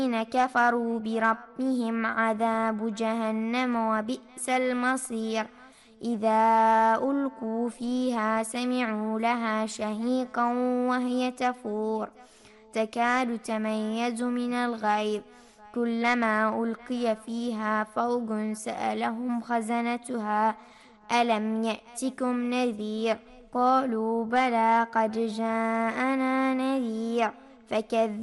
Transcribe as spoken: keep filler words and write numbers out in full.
الذين كفروا بربهم عذاب جهنم وبئس المصير إذا ألقوا فيها سمعوا لها شهيقا وهي تفور تكاد تميز من الغيظ كلما ألقي فيها فوج سألهم خزنتها ألم يأتكم نذير قالوا بلى قد جاءنا نذير فكذبوا